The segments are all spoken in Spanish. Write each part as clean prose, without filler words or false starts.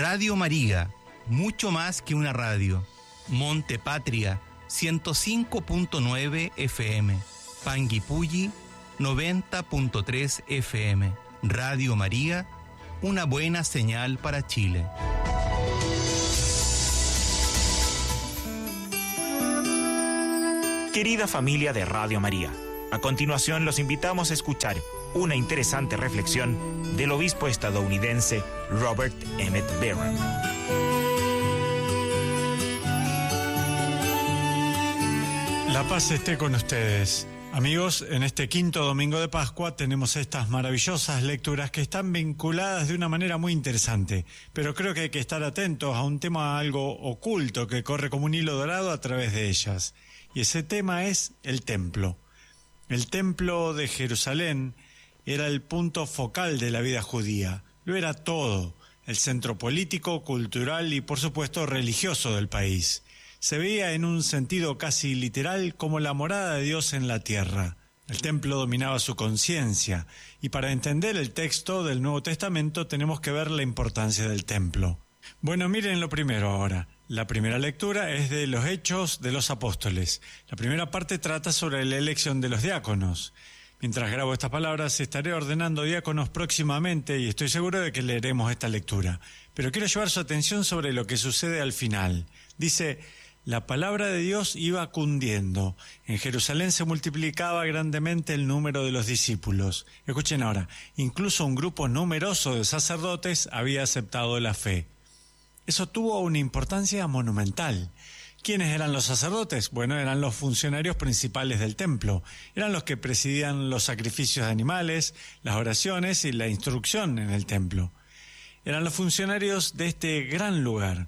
Radio María, mucho más que una radio. Monte Patria, 105.9 FM. Panguipulli, 90.3 FM. Radio María, una buena señal para Chile. Querida familia de Radio María, a continuación los invitamos a escuchar una interesante reflexión del obispo estadounidense Robert Emmett Barron. La paz esté con ustedes. Amigos, en este quinto domingo de Pascua tenemos estas maravillosas lecturas que están vinculadas de una manera muy interesante, pero creo que hay que estar atentos a un tema algo oculto que corre como un hilo dorado a través de ellas. Y ese tema es el templo. El templo de Jerusalén era el punto focal de la vida judía. Lo era todo, el centro político, cultural y por supuesto religioso del país. Se veía en un sentido casi literal como la morada de Dios en la tierra. El templo dominaba su conciencia, y para entender el texto del Nuevo Testamento tenemos que ver la importancia del templo. Bueno, miren lo primero ahora. La primera lectura es de los Hechos de los Apóstoles. La primera parte trata sobre la elección de los diáconos. Mientras grabo estas palabras, estaré ordenando diáconos próximamente y estoy seguro de que leeremos esta lectura. Pero quiero llevar su atención sobre lo que sucede al final. Dice: la palabra de Dios iba cundiendo. En Jerusalén se multiplicaba grandemente el número de los discípulos. Escuchen ahora, incluso un grupo numeroso de sacerdotes había aceptado la fe. Eso tuvo una importancia monumental. ¿Quiénes eran los sacerdotes? Bueno, eran los funcionarios principales del templo. Eran los que presidían los sacrificios de animales, las oraciones y la instrucción en el templo. Eran los funcionarios de este gran lugar.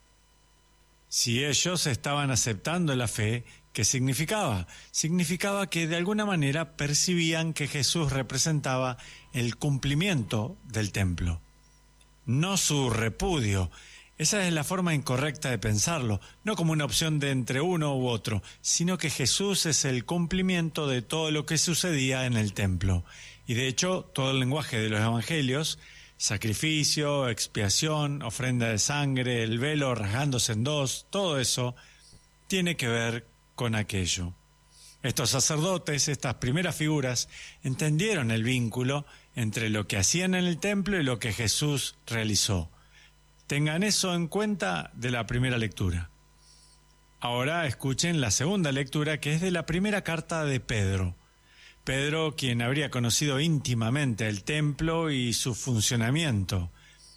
Si ellos estaban aceptando la fe, ¿qué significaba? Significaba que de alguna manera percibían que Jesús representaba el cumplimiento del templo, no su repudio. Esa es la forma incorrecta de pensarlo, no como una opción de entre uno u otro, sino que Jesús es el cumplimiento de todo lo que sucedía en el templo. Y de hecho, todo el lenguaje de los evangelios, sacrificio, expiación, ofrenda de sangre, el velo rasgándose en dos, todo eso tiene que ver con aquello. Estos sacerdotes, estas primeras figuras, entendieron el vínculo entre lo que hacían en el templo y lo que Jesús realizó. Tengan eso en cuenta de la primera lectura. Ahora escuchen la segunda lectura, que es de la primera carta de Pedro. Pedro, quien habría conocido íntimamente el templo y su funcionamiento,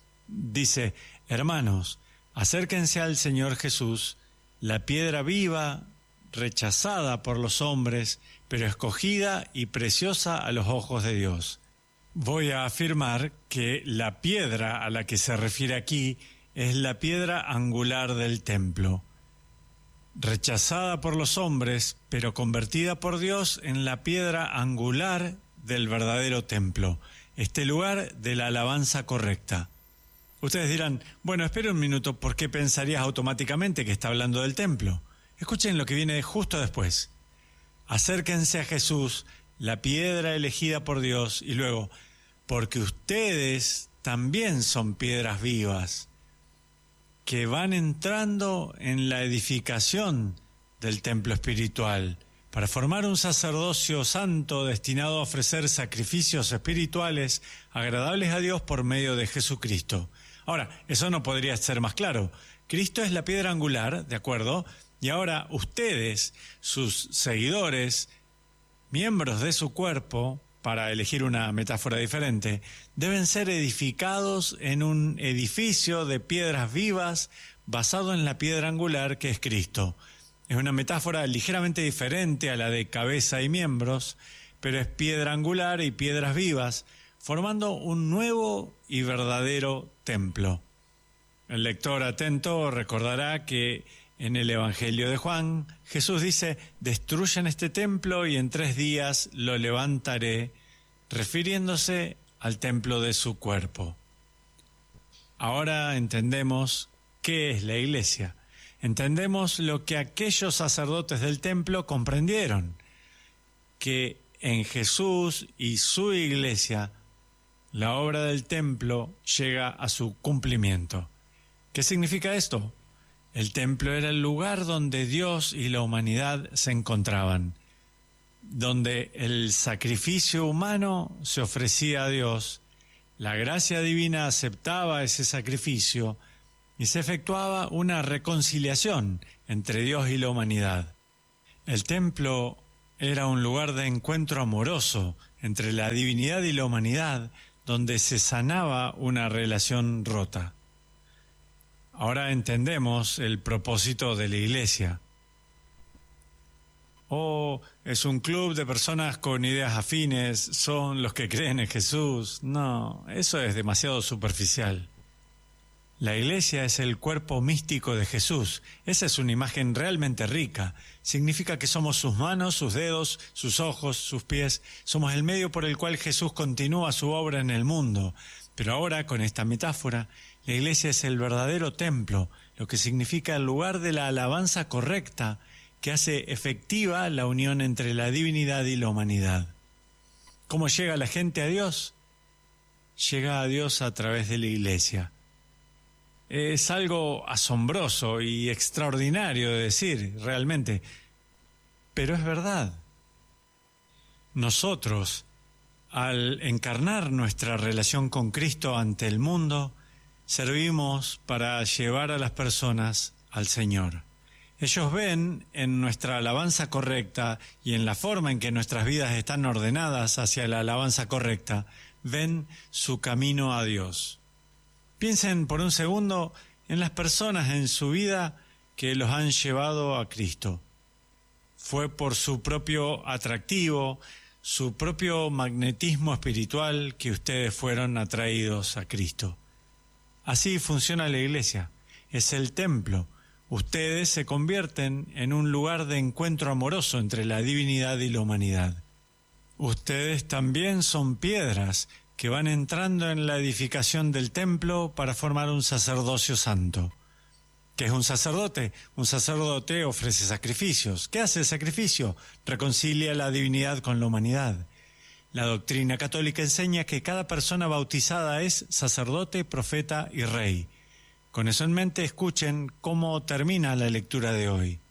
dice: hermanos, acérquense al Señor Jesús, la piedra viva, rechazada por los hombres, pero escogida y preciosa a los ojos de Dios. Voy a afirmar que la piedra a la que se refiere aquí es la piedra angular del templo, rechazada por los hombres, pero convertida por Dios en la piedra angular del verdadero templo, este lugar de la alabanza correcta. Ustedes dirán: bueno, espera un minuto, ¿por qué pensarías automáticamente que está hablando del templo? Escuchen lo que viene justo después. Acérquense a Jesús, la piedra elegida por Dios, y luego: porque ustedes también son piedras vivas, que van entrando en la edificación del templo espiritual, para formar un sacerdocio santo destinado a ofrecer sacrificios espirituales agradables a Dios por medio de Jesucristo. Ahora, eso no podría ser más claro. Cristo es la piedra angular, ¿de acuerdo? Y ahora ustedes, sus seguidores, miembros de su cuerpo, para elegir una metáfora diferente, deben ser edificados en un edificio de piedras vivas basado en la piedra angular que es Cristo. Es una metáfora ligeramente diferente a la de cabeza y miembros, pero es piedra angular y piedras vivas, formando un nuevo y verdadero templo. El lector atento recordará que en el Evangelio de Juan, Jesús dice: destruyan este templo y en 3 días lo levantaré, refiriéndose al templo de su cuerpo. Ahora entendemos qué es la iglesia. Entendemos lo que aquellos sacerdotes del templo comprendieron, que en Jesús y su iglesia la obra del templo llega a su cumplimiento. ¿Qué significa esto? El templo era el lugar donde Dios y la humanidad se encontraban, donde el sacrificio humano se ofrecía a Dios, la gracia divina aceptaba ese sacrificio y se efectuaba una reconciliación entre Dios y la humanidad. El templo era un lugar de encuentro amoroso entre la divinidad y la humanidad, donde se sanaba una relación rota. Ahora entendemos el propósito de la Iglesia. Es un club de personas con ideas afines, son los que creen en Jesús. No, eso es demasiado superficial. La Iglesia es el cuerpo místico de Jesús. Esa es una imagen realmente rica. Significa que somos sus manos, sus dedos, sus ojos, sus pies. Somos el medio por el cual Jesús continúa su obra en el mundo. Pero ahora, con esta metáfora, la Iglesia es el verdadero templo, lo que significa el lugar de la alabanza correcta, que hace efectiva la unión entre la divinidad y la humanidad. ¿Cómo llega la gente a Dios? Llega a Dios a través de la Iglesia. Es algo asombroso y extraordinario de decir, realmente, pero es verdad. Nosotros, al encarnar nuestra relación con Cristo ante el mundo, servimos para llevar a las personas al Señor. Ellos ven en nuestra alabanza correcta y en la forma en que nuestras vidas están ordenadas hacia la alabanza correcta, ven su camino a Dios. Piensen por un segundo en las personas en su vida que los han llevado a Cristo. Fue por su propio atractivo, su propio magnetismo espiritual que ustedes fueron atraídos a Cristo. Así funciona la Iglesia. Es el templo. Ustedes se convierten en un lugar de encuentro amoroso entre la divinidad y la humanidad. Ustedes también son piedras que van entrando en la edificación del templo para formar un sacerdocio santo. ¿Qué es un sacerdote? Un sacerdote ofrece sacrificios. ¿Qué hace el sacrificio? Reconcilia la divinidad con la humanidad. La doctrina católica enseña que cada persona bautizada es sacerdote, profeta y rey. Con eso en mente, escuchen cómo termina la lectura de hoy.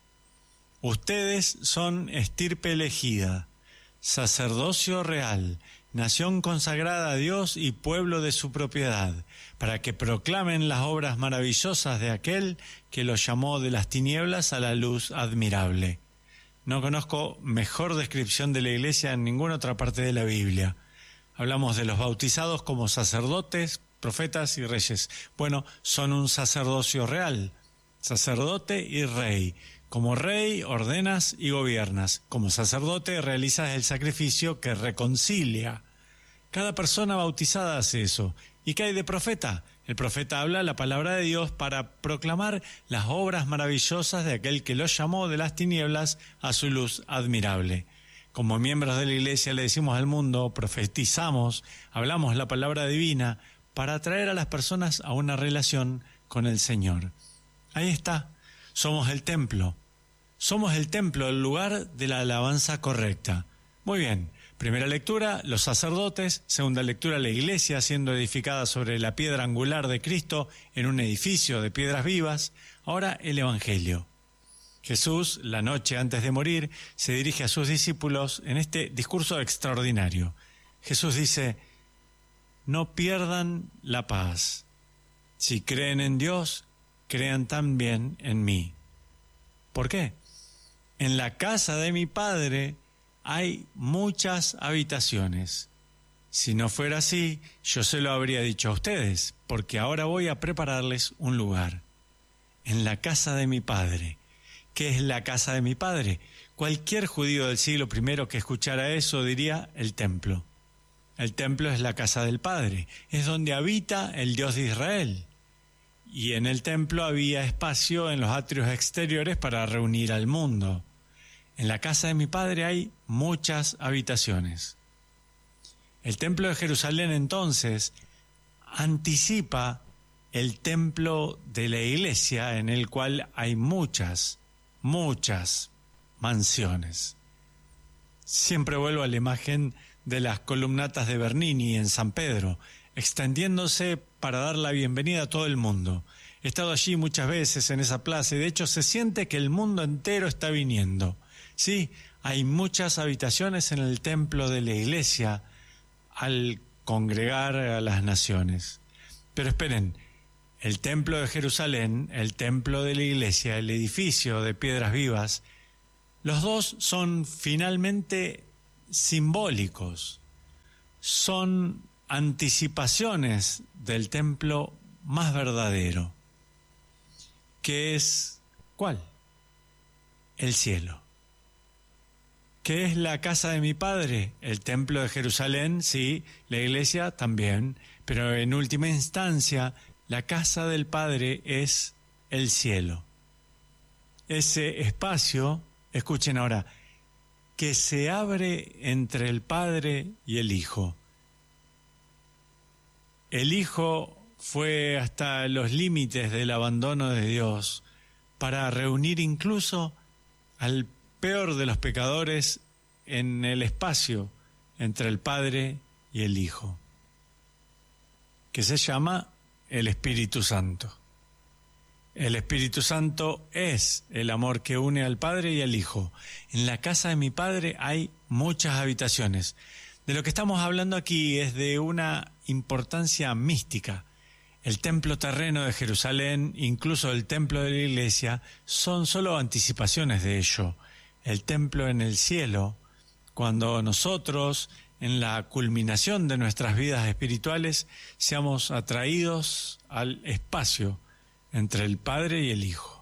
Ustedes son estirpe elegida, sacerdocio real, nación consagrada a Dios y pueblo de su propiedad, para que proclamen las obras maravillosas de aquel que los llamó de las tinieblas a la luz admirable. No conozco mejor descripción de la Iglesia en ninguna otra parte de la Biblia. Hablamos de los bautizados como sacerdotes, profetas y reyes. Bueno, son un sacerdocio real, sacerdote y rey. Como rey ordenas y gobiernas. Como sacerdote realizas el sacrificio que reconcilia. Cada persona bautizada hace eso. ¿Y qué hay de profeta? El profeta habla la palabra de Dios para proclamar las obras maravillosas de aquel que los llamó de las tinieblas a su luz admirable. Como miembros de la Iglesia le decimos al mundo, profetizamos, hablamos la palabra divina para atraer a las personas a una relación con el Señor. Ahí está, somos el templo. Somos el templo, el lugar de la alabanza correcta. Muy bien, primera lectura, los sacerdotes. Segunda lectura, la Iglesia siendo edificada sobre la piedra angular de Cristo en un edificio de piedras vivas. Ahora el Evangelio. Jesús, la noche antes de morir, se dirige a sus discípulos en este discurso extraordinario. Jesús dice: no pierdan la paz. Si creen en Dios, crean también en mí. ¿Por qué? En la casa de mi Padre hay muchas habitaciones. Si no fuera así, yo se lo habría dicho a ustedes, porque ahora voy a prepararles un lugar. En la casa de mi Padre. ¿Qué es la casa de mi Padre? Cualquier judío del siglo I que escuchara eso diría el templo. El templo es la casa del Padre, es donde habita el Dios de Israel. Y en el templo había espacio en los atrios exteriores para reunir al mundo. En la casa de mi Padre hay muchas habitaciones. El templo de Jerusalén entonces anticipa el templo de la Iglesia, en el cual hay muchas mansiones. Siempre vuelvo a la imagen de las columnatas de Bernini en San Pedro, extendiéndose para dar la bienvenida a todo el mundo. He estado allí muchas veces en esa plaza y de hecho se siente que el mundo entero está viniendo. Sí, hay muchas habitaciones en el templo de la iglesia al congregar a las naciones. Pero esperen, el templo de Jerusalén, el templo de la iglesia, el edificio de piedras vivas, los dos son finalmente simbólicos, son anticipaciones del templo más verdadero, que es, ¿cuál? El cielo. ¿Qué es la casa de mi Padre? El templo de Jerusalén, sí, la iglesia también, pero en última instancia, la casa del Padre es el cielo. Ese espacio, escuchen ahora, que se abre entre el Padre y el Hijo. El Hijo fue hasta los límites del abandono de Dios para reunir incluso al peor de los pecadores en el espacio entre el Padre y el Hijo, que se llama el Espíritu Santo. El Espíritu Santo es el amor que une al Padre y al Hijo. En la casa de mi Padre hay muchas habitaciones. De lo que estamos hablando aquí es de una importancia mística. El templo terreno de Jerusalén, incluso el templo de la iglesia, son solo anticipaciones de ello. El templo en el cielo, cuando nosotros, en la culminación de nuestras vidas espirituales, seamos atraídos al espacio entre el Padre y el Hijo.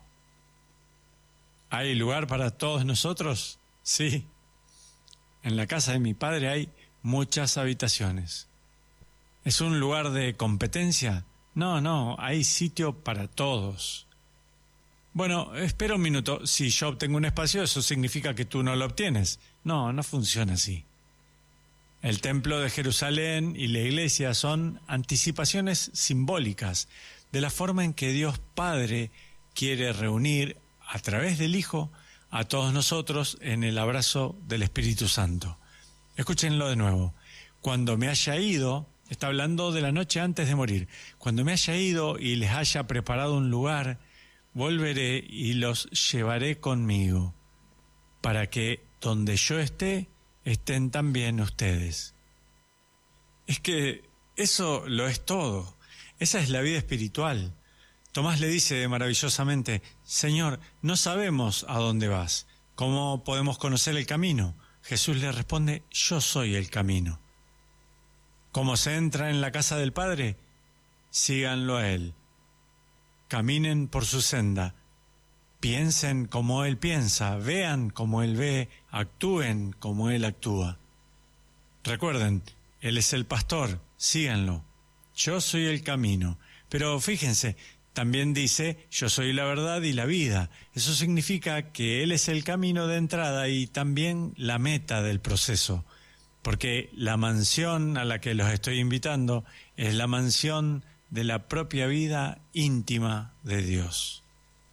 ¿Hay lugar para todos nosotros? Sí. En la casa de mi Padre hay muchas habitaciones. ¿Es un lugar de competencia? No, hay sitio para todos. Bueno, espera un minuto. Si yo obtengo un espacio, ¿eso significa que tú no lo obtienes? No funciona así. El templo de Jerusalén y la iglesia son anticipaciones simbólicas de la forma en que Dios Padre quiere reunir a través del Hijo a todos nosotros en el abrazo del Espíritu Santo. Escúchenlo de nuevo. Cuando me haya ido, está hablando de la noche antes de morir, cuando me haya ido y les haya preparado un lugar, volveré y los llevaré conmigo, para que donde yo esté, estén también ustedes. Es que eso lo es todo. Esa es la vida espiritual. Tomás le dice maravillosamente: Señor, no sabemos a dónde vas. ¿Cómo podemos conocer el camino? Jesús le responde: yo soy el camino. ¿Cómo se entra en la casa del Padre? Síganlo a Él. Caminen por su senda. Piensen como Él piensa, vean como Él ve, actúen como Él actúa. Recuerden, Él es el pastor, síganlo. Yo soy el camino. Pero fíjense, también dice: yo soy la verdad y la vida. Eso significa que Él es el camino de entrada y también la meta del proceso. Porque la mansión a la que los estoy invitando es la mansión de la propia vida íntima de Dios.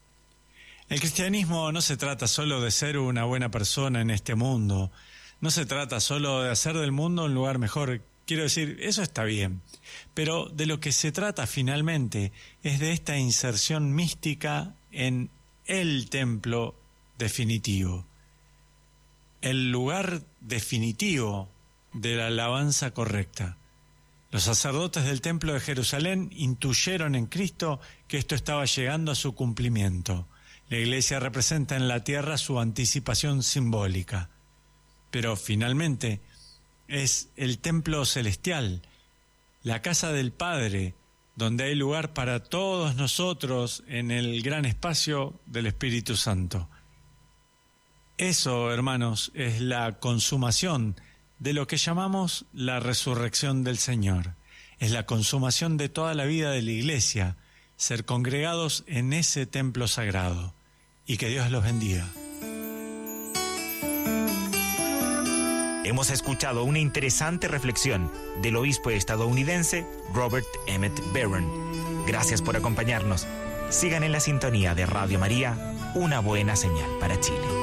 El cristianismo no se trata solo de ser una buena persona en este mundo, no se trata solo de hacer del mundo un lugar mejor. Quiero decir, eso está bien, pero de lo que se trata finalmente es de esta inserción mística en el templo definitivo, el lugar definitivo de la alabanza correcta. Los sacerdotes del templo de Jerusalén intuyeron en Cristo que esto estaba llegando a su cumplimiento. La iglesia representa en la tierra su anticipación simbólica, pero finalmente es el templo celestial, la casa del Padre, donde hay lugar para todos nosotros en el gran espacio del Espíritu Santo. Eso, hermanos, es la consumación de lo que llamamos la resurrección del Señor. Es la consumación de toda la vida de la iglesia, ser congregados en ese templo sagrado. Y que Dios los bendiga. Hemos escuchado una interesante reflexión del obispo estadounidense Robert Emmett Barron. Gracias por acompañarnos. Sigan en la sintonía de Radio María, una buena señal para Chile.